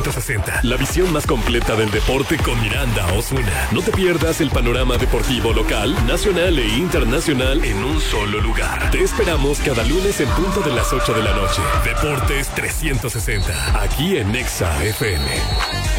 360, la visión más completa del deporte con Miranda Osuna. No te pierdas el panorama deportivo local, nacional e internacional en un solo lugar. Te esperamos cada lunes en punto de las 8 de la noche. Deportes 360, aquí en Nexa FM.